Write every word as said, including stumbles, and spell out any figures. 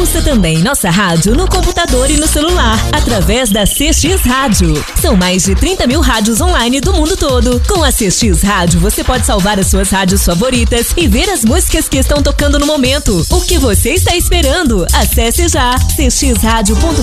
Ouça também nossa rádio no computador e no celular, através da C X Rádio. São mais de trinta mil rádios online do mundo todo. Com a C X Rádio, você pode salvar as suas rádios favoritas e ver as músicas que estão tocando no momento. O que você está esperando? Acesse já c x rádio ponto